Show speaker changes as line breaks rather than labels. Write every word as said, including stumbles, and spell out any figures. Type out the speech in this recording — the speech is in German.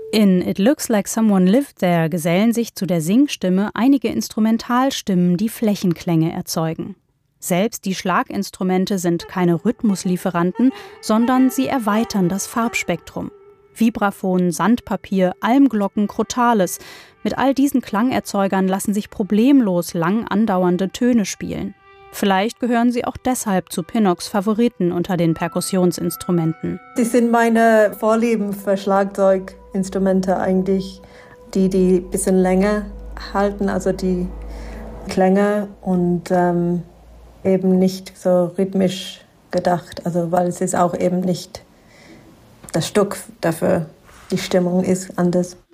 In It Looks Like Someone Lived There gesellen sich zu der Singstimme einige Instrumentalstimmen, die Flächenklänge erzeugen. Selbst die Schlaginstrumente sind keine Rhythmuslieferanten, sondern sie erweitern das Farbspektrum. Vibraphon, Sandpapier, Almglocken, Crotales. Mit all diesen Klangerzeugern lassen sich problemlos lang andauernde Töne spielen. Vielleicht gehören sie auch deshalb zu Pinnocks Favoriten unter den Perkussionsinstrumenten.
Die sind meine Vorlieben für Schlagzeuginstrumente eigentlich, die die ein bisschen länger halten, also die Klänge und ähm, eben nicht so rhythmisch gedacht, also weil es ist auch eben nicht das Stück dafür, die Stimmung ist anders.